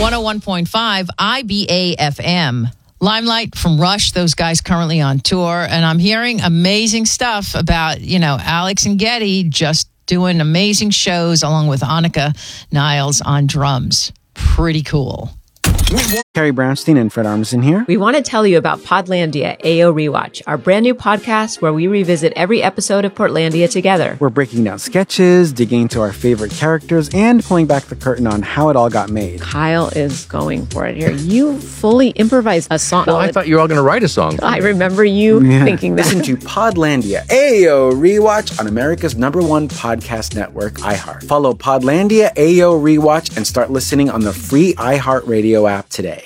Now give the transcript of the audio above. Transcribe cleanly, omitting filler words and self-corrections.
101.5 IBA FM. Limelight from Rush, those guys currently on tour. And I'm hearing amazing stuff about, Alex and Getty just doing amazing shows along with Annika Niles on drums. Pretty cool. Carrie Brownstein and Fred Armisen here. We want to tell you about Podlandia AO Rewatch, our brand new podcast where we revisit every episode of Portlandia together. We're breaking down sketches, digging into our favorite characters, and pulling back the curtain on how it all got made. Kyle is going for it here. You fully improvised a song. Well, I thought you were all going to write a song. I remember you thinking that. Listen to Podlandia AO Rewatch on America's #1 podcast network, iHeart. Follow Podlandia AO Rewatch and start listening on the free iHeartRadio app today.